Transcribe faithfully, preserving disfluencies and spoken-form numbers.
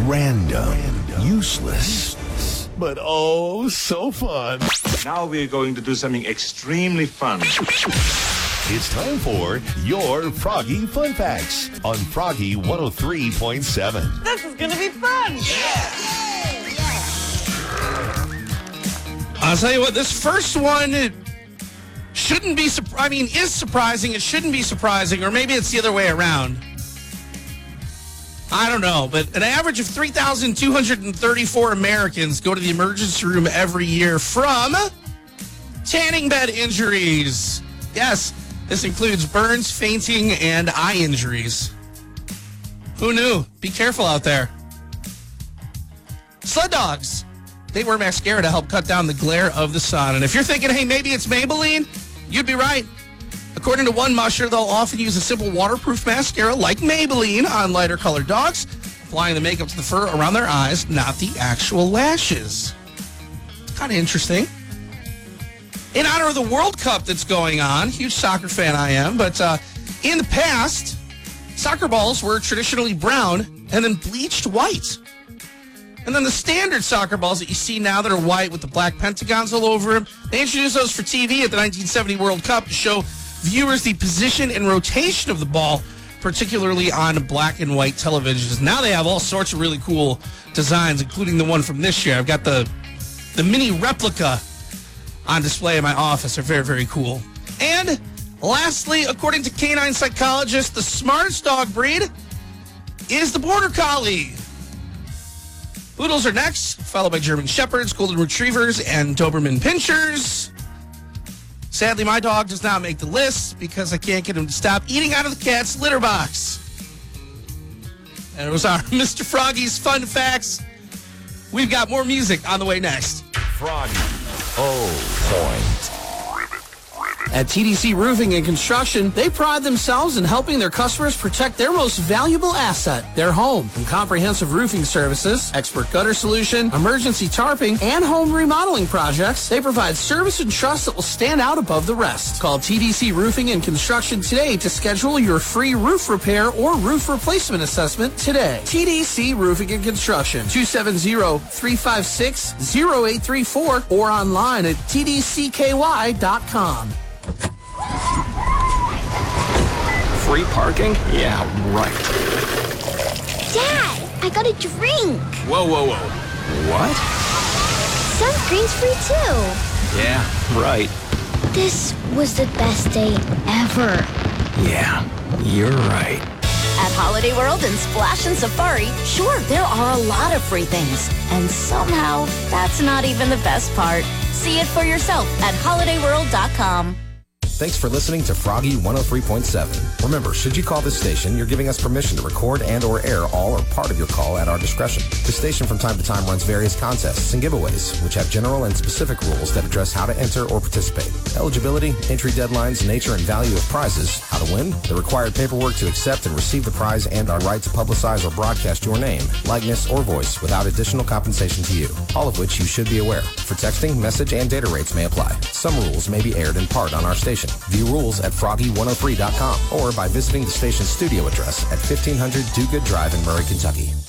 Random. Useless. But oh, so fun. Now we're going to do something extremely fun. It's time for your Froggy Fun Facts on Froggy one oh three point seven. This is going to be fun. I'll tell you what, this first one it shouldn't be, I mean, is surprising. It shouldn't be surprising, or maybe it's the other way around. I don't know, but an average of three thousand two hundred thirty-four Americans go to the emergency room every year from tanning bed injuries. Yes, this includes burns, fainting, and eye injuries. Who knew? Be careful out there. Sled dogs. They wear mascara to help cut down the glare of the sun. And if you're thinking, hey, maybe it's Maybelline, you'd be right. According to one musher, they'll often use a simple waterproof mascara like Maybelline on lighter colored dogs, applying the makeup to the fur around their eyes, not the actual lashes. Kind of interesting. In honor of the World Cup that's going on, huge soccer fan I am, but uh, in the past, soccer balls were traditionally brown and then bleached white. And then the standard soccer balls that you see now that are white with the black pentagons all over them, they introduced those for T V at the nineteen seventy World Cup to show viewers the position and rotation of the ball, particularly on black and white televisions. Now they have all sorts of really cool designs, including the one from this year. I've got the the mini replica on display in my office. They're very, very cool. And lastly, according to canine psychologists, the smartest dog breed is the Border Collie. Poodles are next, followed by German Shepherds, Golden Retrievers, and Doberman Pinschers. Sadly, my dog does not make the list because I can't get him to stop eating out of the cat's litter box. And it was our Mister Froggy's Fun Facts. We've got more music on the way next. Froggy. Oh, point. At T D C Roofing and Construction, they pride themselves in helping their customers protect their most valuable asset, their home. From comprehensive roofing services, expert gutter solution, emergency tarping, and home remodeling projects, they provide service and trust that will stand out above the rest. Call T D C Roofing and Construction today to schedule your free roof repair or roof replacement assessment today. T D C Roofing and Construction, two seven zero, three five six, zero eight three four or online at T D C K Y dot com. Free parking? Yeah, right. Dad, I got a drink. Whoa, whoa, whoa. What? Sunscreen's free too. Yeah, right. This was the best day ever. Yeah, you're right. At Holiday World and Splash and Safari, sure, there are a lot of free things. And somehow, that's not even the best part. See it for yourself at holiday world dot com. Thanks for listening to Froggy one oh three point seven. Remember, should you call this station, you're giving us permission to record and or air all or part of your call at our discretion. The station from time to time runs various contests and giveaways, which have general and specific rules that address how to enter or participate. Eligibility, entry deadlines, nature and value of prizes, how to win, the required paperwork to accept and receive the prize, and our right to publicize or broadcast your name, likeness, or voice without additional compensation to you. All of which you should be aware. For texting, message, and data rates may apply. Some rules may be aired in part on our station. View rules at froggy one oh three dot com or by visiting the station's studio address at fifteen hundred Do Good Drive in Murray, Kentucky.